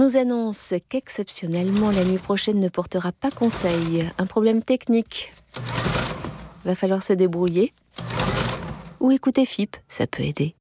nous annonce qu'exceptionnellement la nuit prochaine ne portera pas conseil. Un problème technique. Va falloir se débrouiller. Ou écouter FIP, ça peut aider.